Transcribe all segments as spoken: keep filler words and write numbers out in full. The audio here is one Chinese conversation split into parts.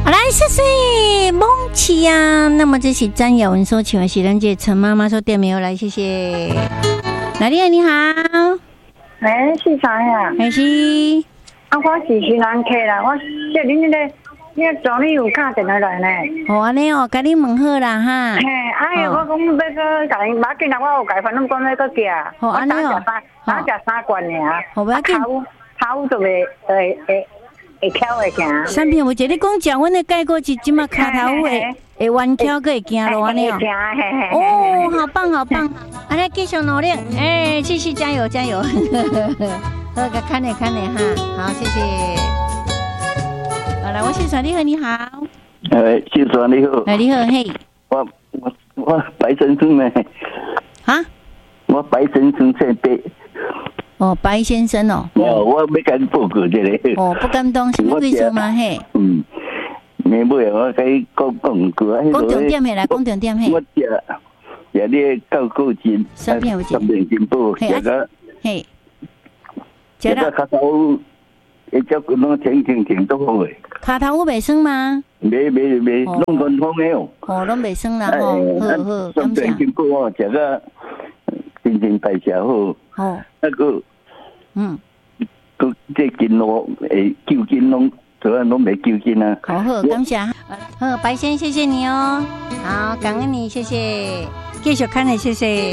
好来，谢谢梦琪呀。那么这是詹雅文所请的是咱这陈妈妈所点名来，谢谢。哪里你好？ 哎，是啥呀？ 还是啊，我是新兰客啦，我这恁那个，你昨天有打电话来呢？ 好安尼哦，甲你问好啦哈。 嘿，哎呀，我讲要个甲因，马紧啦，我有甲反正讲要个寄， 好安尼哦， 打只三罐尔， 好不要紧， 头头就会会会会翘会行。 产品有一个你讲食阮的钙果汁，即马骹头会会弯翘，个会行咯安尼哦。哦，好棒好棒，安尼继续努力，哎，继续加油加油。好，个看你看你哈，好，谢谢。好来，我是小丽和你好。 哎，先生你好。 哎，你好，嘿。 我我我白先生呢？ 啊？ 我白先生在背。 哦，白先生哦。 哦，我要甲你报告一个。 哦，不敢当，什么意思吗？嘿。 嗯。你尾我甲你讲讲句。 讲重点嘿，来讲重点嘿。 我食食你高果金。 三片有钱。 三片金宝，食个。 嘿。 食个骹头，一只骨拢挺挺挺都好诶。 骹头有袂酸吗？ 袂袂袂，拢健康诶哦。 哦，拢袂酸啦吼，好好， 三片金宝哦，食个新陈代谢好。 哦。 那个， 嗯， 个这筋络诶，揪筋拢，主要拢袂揪筋啊。 好好，感谢。好，白先，谢谢你哦。好，感恩你，谢谢。继续看你，谢谢。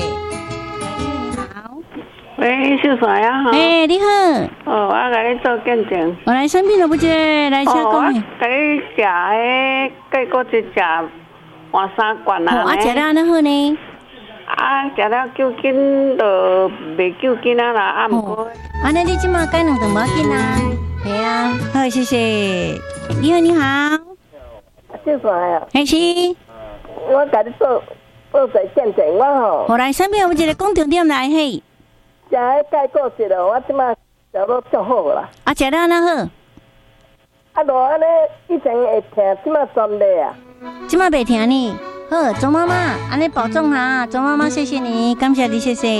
喂，秀华呀，哈。 哎，你好。 哦，我甲你做见证。 我来生病了不接，来请讲。 哦，我甲你食迄钙果汁食换三罐啊。 哦，啊，食了安尼好呢。 啊，食了救筋就袂救筋啊啦，啊，毋过。 安尼你即马改两顿无要紧啦。系啊，好，谢谢。你好，你好。 秀华呀。 还是。 我甲你做做者见证，我吼。 好来，生病有一个讲重点来嘿。 食迄钙果汁咯，我即马食到足好啦。 啊，食了安那好？ 啊，落安尼以前会疼，即马全袂啊。 即马袂疼呢。好，周妈妈，安尼保重哈。周妈妈，谢谢你，感谢你，谢谢。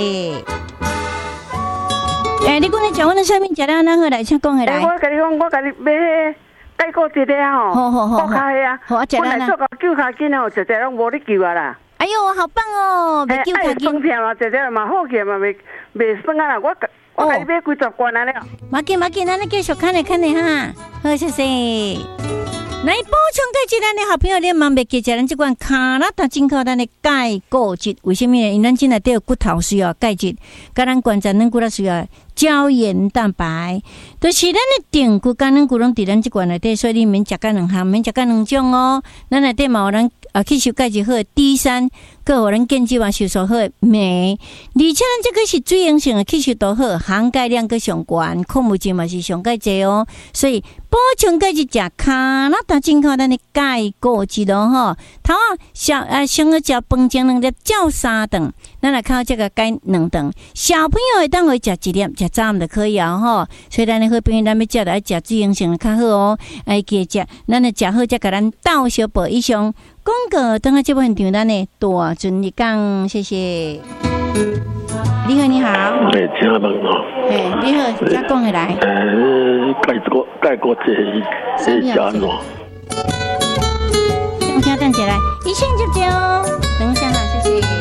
哎，你讲你食阮的产品食了安那好来，请讲下来。 我甲你讲，我甲你买迄钙果汁的啊吼。 好好好。 国开啊。 好，啊，食了安那。 我来做个救脚筋哦，直直拢无你救啊啦。 哎呦，好棒哦！ 袂救脚筋。哎，片嘛，直直嘛好起嘛，袂袂酸啊啦。我我甲你买几十罐啊了。 马紧马紧，咱咧继续看咧看咧哈。好，谢谢。来补充钙质，咱的好朋友，你万袂记食咱这款卡拉达进口咱的钙果质，为什么呢？因咱现在都有骨头需要钙质，甲咱关节软骨头需要胶原蛋白，都、就是咱的定骨、甲软骨拢伫咱这罐内底，所以你免食甲两项，免食甲两种哦。咱内底嘛有咱啊吸收钙质好的 D 三，佮有咱健肌嘛吸收好的镁，而且咱这个是水溶性的吸收度好，含钙量佮上悬，矿物质嘛是上钙济哦，所以补充钙质食卡拉达进口咱的钙果质咯吼。头啊小啊先个食饭前两粒，照三顿，咱来靠这个钙两顿。小朋友会当会食一粒，食早暗就可以啊吼。所以咱的好朋友，咱要食就爱食水溶性的较好哦，爱记食，咱来食好，再甲咱倒小补以上。广告等下这部现场，咱的大顺利讲，谢谢。你好，你好。 哎，请问哦。 哎，你好，再讲下来。 呃，钙果钙果汁是加喏。 我听等起来，一线接接哦。等一下哈，谢谢。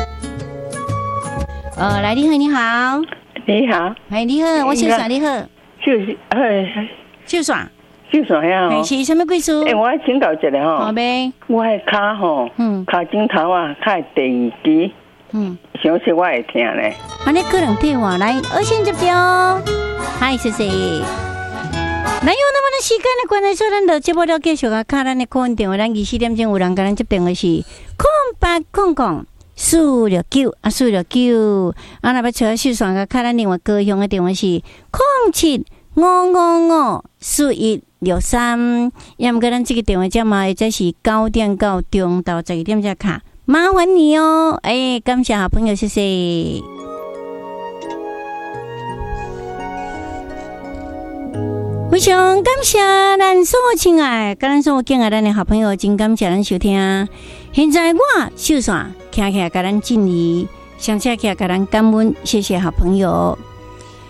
呃，来，你好，你好。 你好。 哎，你好，我秀爽，你好。 就是哎， 秀爽。 秀爽呀！ 哎，是什么贵数？ 哎，我爱请教一下吼。 好呗。 我迄骹吼，嗯，骹枕头啊，较电机，嗯，想说我会疼咧。 安尼可能对我来，二线接接哦。嗨，谢谢。咱有那么的时间的关系，所以咱就节目了继续啊，卡咱的客运电话，咱二四点钟有人甲咱接电话是空八空空四六九啊，四六九啊，若要找秀爽个卡咱另外高雄的电话是空七五五五四一六三，要么个咱这个电话号码或者是九点到中到十二点才卡，麻烦你哦，哎，感谢好朋友，谢谢。非常感谢咱所有亲爱，甲咱所有敬爱咱的好朋友，真感谢咱收听。现在我秀爽徛起来甲咱敬礼，上车起来甲咱感恩，谢谢好朋友。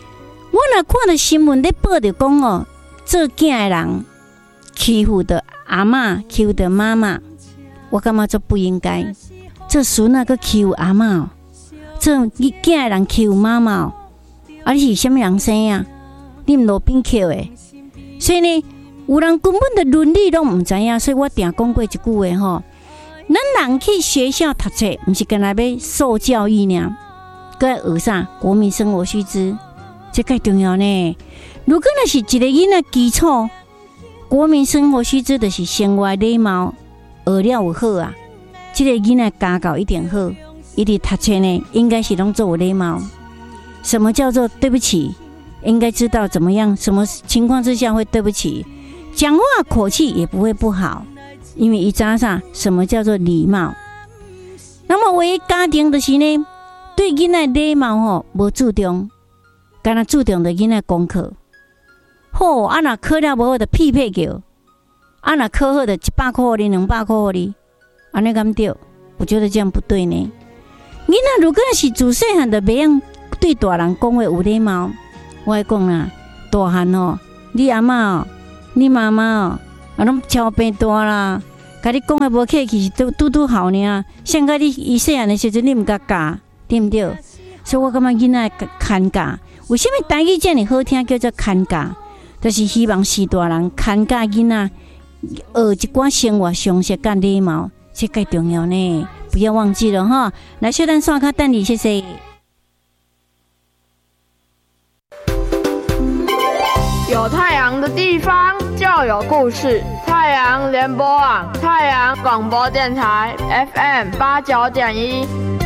我若看到新闻咧报着讲哦，做囝的人欺负着阿嬷欺的妈妈，我感觉这不应该。这孙啊，个欺阿嬷，这囝的人欺妈妈，啊，你是什么人生啊？你唔路边欺的，所以呢，有人根本的伦理都唔知影，所以我定讲过一句话吼：，咱人去学校读册，唔是跟来要受教育呢，搁要学啥？国民生活须知，这介重要呢。如果那是一个囡仔基础，国民生活须知就是生活礼貌，学了有好啊。这个囡仔家教一定好，伊伫读册呢，应该是拢做有礼貌。什么叫做对不起？应该知道怎么样，什么情况之下会对不起，讲话口气也不会不好，因为伊知啥什么叫做礼貌。那么唯一家庭就是呢，对囡仔礼貌吼无注重，干那注重的囡仔功课。好，啊若考了无好就匹配叫，啊若考好就一百块给你，两百块给你，安尼敢对？我觉得这样不对呢。囡仔如果是自细汉就袂样对大人讲话有礼貌。我会讲啦，大汉哦，你阿嬷哦，你妈妈哦，啊拢超变大啦，甲你讲的无客气是拄拄拄好呢。像甲你伊细汉的时阵，你唔甲教，对唔对？所以我感觉囡仔看教，为什么台语这么好听，叫做看教？就是希望是大人看教囡仔，学一寡生活常识甲礼貌，这介重要呢，不要忘记了哈。来，小蛋刷卡等你，谢谢。 有太阳的地方就有故事。太阳联播网，太阳广播电台 F M 八九点一。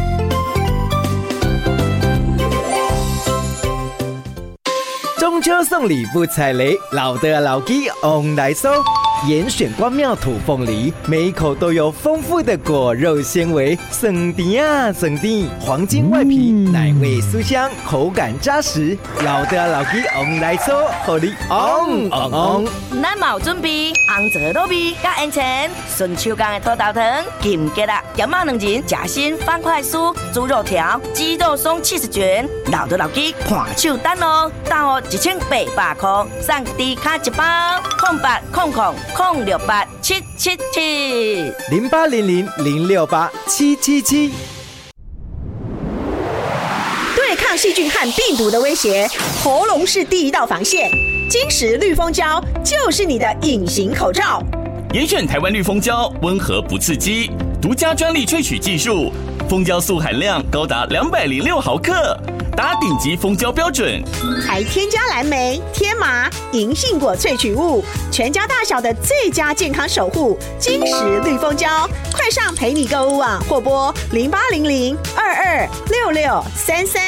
中秋送礼不踩雷，老的老鸡 on 来收。严选关庙土凤梨，每一口都有丰富的果肉纤维，酸甜啊酸甜，黄金外皮，嗯、奶味酥香，口感扎实。老的老鸡 on 来收，互你 on on on。 咱嘛有准备红枣糯米加烟钱，顺手工的土豆糖、金桔啦、咸肉两仁、夹心方块酥、猪肉条、鸡肉松七十卷，老的老鸡看手单哦，单哦一千八百块，送低卡一包，空八空空。空六八七七七零八零零零六八七七七。 对抗细菌和病毒的威胁，喉咙是第一道防线。金石绿蜂胶就是你的隐形口罩。 严选台湾绿蜂胶，温和不刺激，独家专利萃取技术，蜂胶素含量高达两百零六毫克。达顶级蜂胶标准， 还添加蓝莓、天麻、银杏果萃取物，全家大小的最佳健康守护。金石绿蜂胶，快上陪你购物网或拨零八零零二二六六三三。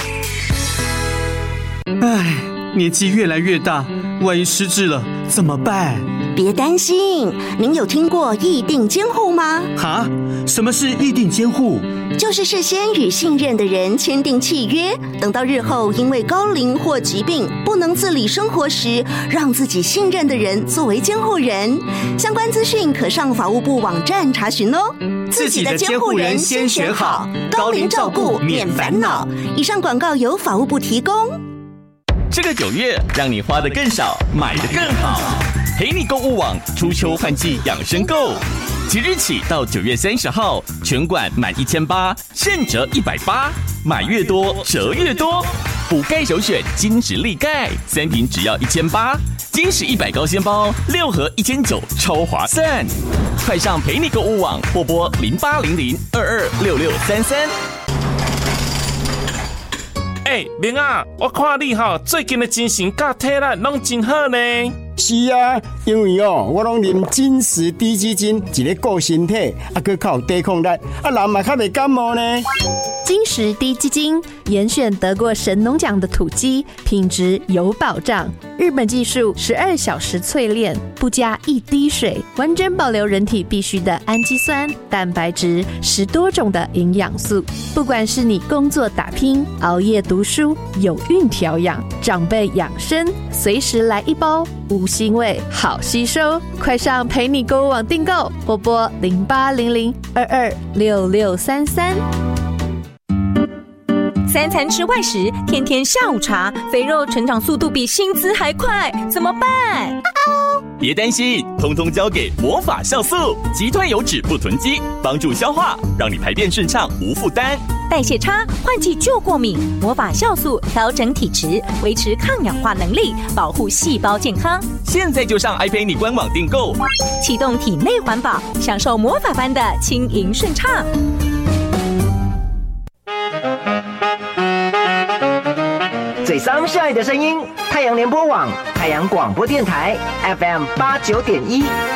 唉，年纪越来越大，万一失智了怎么办？ 别担心，您有听过议定监护吗？ 哈？什么是议定监护？ 就是事先与信任的人签订契约，等到日后因为高龄或疾病不能自理生活时，让自己信任的人作为监护人。相关资讯可上法务部网站查询哦。 自己的监护人先选好，高龄照顾免烦恼。 以上广告由法务部提供。 这个九月，让你花得更少，买得更好。陪你购物网初秋换季养生购。即日起到九月三十号，全馆满一千八，现折一百八，买越多折越多。补钙首选金石力钙，三瓶只要一千八，金石一百高纤包六盒一千九，超划算！快上陪你购物网或拨零八零零二二六六三三。 哎，明啊，我看你哈最近的精神甲体力拢真好呢。 是啊，因为哦，我拢啉金石低基金，一个顾身体，啊，佮较有抵抗力，啊，人嘛较袂感冒呢。 金石低基金严选得过神农奖的土鸡，品质有保障。日本技术十二小时淬炼，不加一滴水，完整保留人体必需的氨基酸、蛋白质，十多种的营养素。不管是你工作打拼、熬夜读书、有孕调养、长辈养生，随时来一包，无腥味，好吸收。快上陪你购物网订购，或拨零八零零二二六六三三。 三餐吃外食，天天下午茶，肥肉成长速度比薪资还快，怎么办？ 别担心，通通交给魔法酵素，击退油脂不囤积，帮助消化，让你排便顺畅无负担。 代谢差，换季就过敏，魔法酵素调整体质，维持抗氧化能力，保护细胞健康。 现在就上爱陪你官网订购， 启动体内环保，享受魔法般的轻盈顺畅。 最 sunshine 的声音，太阳联播网，太阳广播电台 F M 八九点一。